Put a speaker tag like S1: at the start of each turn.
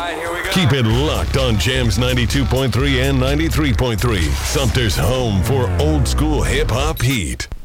S1: right, here we go.
S2: Keep it locked on Jams 92.3 and 93.3. Sumter's home for old school hip hop heat.